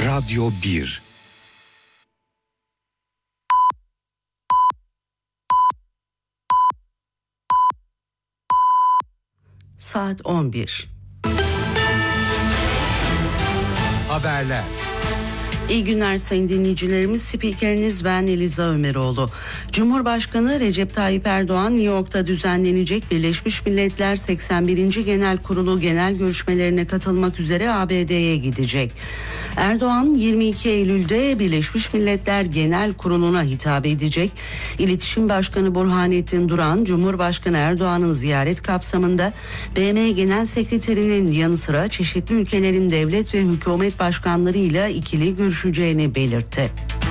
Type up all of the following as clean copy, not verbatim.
Radyo 1. Saat 11. Haberler. İyi günler sayın dinleyicilerimiz. Spikeriniz ben Eliza Ömeroğlu. Cumhurbaşkanı Recep Tayyip Erdoğan New York'ta düzenlenecek Birleşmiş Milletler 81. Genel Kurulu genel görüşmelerine katılmak üzere ABD'ye gidecek. Erdoğan 22 Eylül'de Birleşmiş Milletler Genel Kurulu'na hitap edecek. İletişim Başkanı Burhanettin Duran, Cumhurbaşkanı Erdoğan'ın ziyaret kapsamında BM Genel Sekreterinin yanı sıra çeşitli ülkelerin devlet ve hükümet başkanlarıyla ikili görüşeceğini belirtti.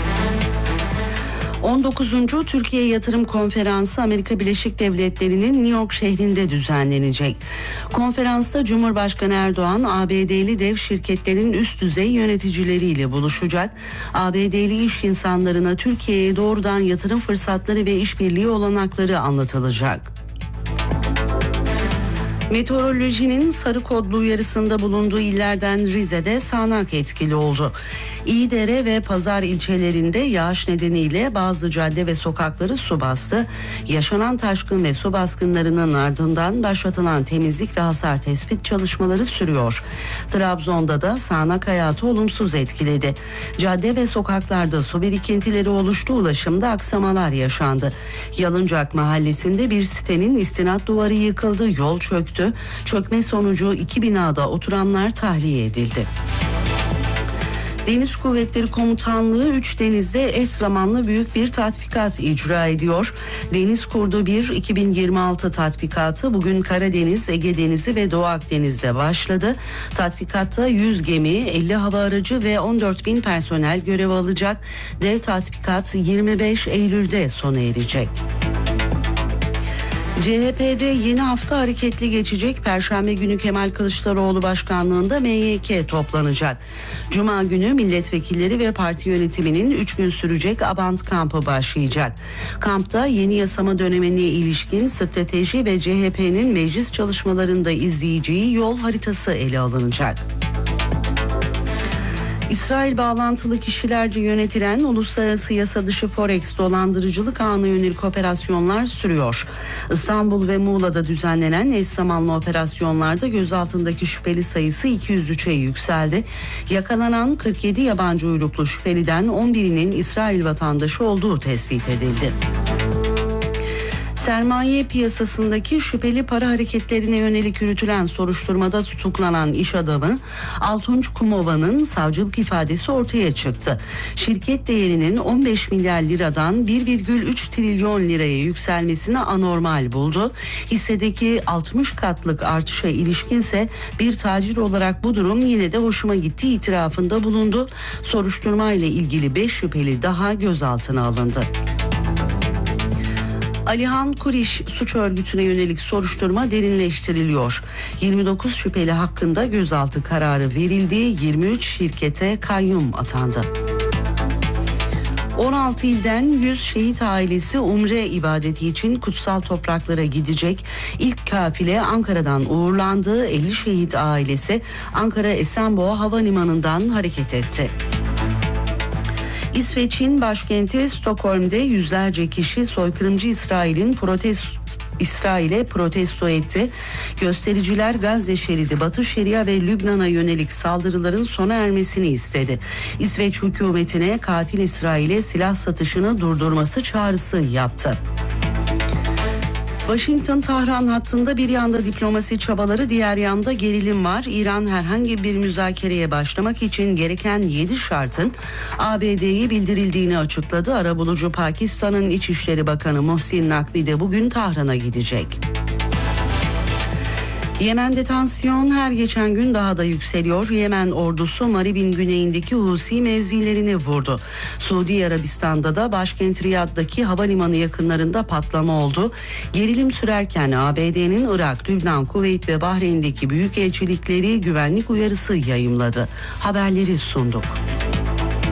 19. Türkiye Yatırım Konferansı Amerika Birleşik Devletleri'nin New York şehrinde düzenlenecek. Konferansta Cumhurbaşkanı Erdoğan, ABD'li dev şirketlerin üst düzey yöneticileriyle buluşacak. ABD'li iş insanlarına Türkiye'ye doğrudan yatırım fırsatları ve işbirliği olanakları anlatılacak. Meteorolojinin sarı kodlu uyarısında bulunduğu illerden Rize'de sağanak etkili oldu. İyidere ve Pazar ilçelerinde yağış nedeniyle bazı cadde ve sokakları su bastı. Yaşanan taşkın ve su baskınlarının ardından başlatılan temizlik ve hasar tespit çalışmaları sürüyor. Trabzon'da da sağanak hayatı olumsuz etkiledi. Cadde ve sokaklarda su birikintileri oluştu, ulaşımda aksamalar yaşandı. Yalıncak mahallesinde bir sitenin istinat duvarı yıkıldı, yol çöktü. Çökme sonucu 2 binada oturanlar tahliye edildi. Deniz Kuvvetleri Komutanlığı 3 denizde eş zamanlı büyük bir tatbikat icra ediyor. Deniz Kurdu 1 2026 tatbikatı bugün Karadeniz, Ege Denizi ve Doğu Akdeniz'de başladı. Tatbikatta 100 gemi, 50 hava aracı ve 14.000 personel görev alacak. Dev tatbikat 25 Eylül'de sona erecek. CHP'de yeni hafta hareketli geçecek. Perşembe günü Kemal Kılıçdaroğlu başkanlığında MYK toplanacak. Cuma günü milletvekilleri ve parti yönetiminin 3 gün sürecek Abant kampı başlayacak. Kampta yeni yasama dönemine ilişkin strateji ve CHP'nin meclis çalışmalarında izleyeceği yol haritası ele alınacak. İsrail bağlantılı kişilerce yönetilen uluslararası yasa dışı Forex dolandırıcılık ağına yönelik operasyonlar sürüyor. İstanbul ve Muğla'da düzenlenen eş zamanlı operasyonlarda gözaltındaki şüpheli sayısı 203'e yükseldi. Yakalanan 47 yabancı uyruklu şüpheliden 11'inin İsrail vatandaşı olduğu tespit edildi. Sermaye piyasasındaki şüpheli para hareketlerine yönelik yürütülen soruşturmada tutuklanan iş adamı Altunç Kumova'nın savcılık ifadesi ortaya çıktı. Şirket değerinin 15 milyar liradan 1,3 trilyon liraya yükselmesini anormal buldu. Hissedeki 60 katlık artışa ilişkinse bir tacir olarak bu durum yine de hoşuma gitti itirafında bulundu. Soruşturma ile ilgili 5 şüpheli daha gözaltına alındı. Alihan Kuriş suç örgütüne yönelik soruşturma derinleştiriliyor. 29 şüpheli hakkında gözaltı kararı verildi. 23 şirkete kayyum atandı. 16 ilden 100 şehit ailesi umre ibadeti için kutsal topraklara gidecek. İlk kafile Ankara'dan uğurlandı. 50 şehit ailesi Ankara Esenboğa Havalimanı'ndan hareket etti. İsveç'in başkenti Stockholm'de yüzlerce kişi soykırımcı İsrail'e protesto etti. Göstericiler Gazze şeridi, Batı Şeria ve Lübnan'a yönelik saldırıların sona ermesini istedi. İsveç hükümetine katil İsrail'e silah satışını durdurması çağrısı yaptı. Washington-Tahran hattında bir yanda diplomasi çabaları, diğer yanda gerilim var. İran herhangi bir müzakereye başlamak için gereken 7 şartın ABD'ye bildirildiğini açıkladı. Arabulucu Pakistan'ın İçişleri Bakanı Muhsin Nakvi de bugün Tahran'a gidecek. Yemen'de tansiyon her geçen gün daha da yükseliyor. Yemen ordusu Maribin güneyindeki Husi mevzilerini vurdu. Suudi Arabistan'da da başkent Riyad'daki havalimanı yakınlarında patlama oldu. Gerilim sürerken ABD'nin Irak, Lübnan, Kuveyt ve Bahreyn'deki büyükelçilikleri güvenlik uyarısı yayımladı. Haberleri sunduk.